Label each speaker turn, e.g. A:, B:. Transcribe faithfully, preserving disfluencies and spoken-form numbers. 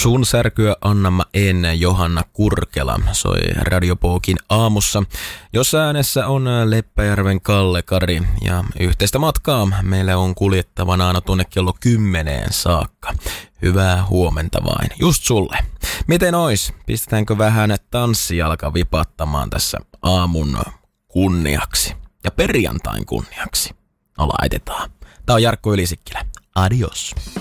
A: Sun särkyä anna mä en, Johanna Kurkela soi Radiopookin aamussa, jossa äänessä on Leppäjärven Kalle Kari ja yhteistä matkaa meille on kuljettavana aina tuonne kello kymmeneen saakka. Hyvää huomenta vain, just sulle. Miten ois? Pistetäänkö vähän tanssijalka vipattamaan tässä aamun kunniaksi ja perjantain kunniaksi? No laitetaan. Tää on Jarkko Ylisikkilä. Adios.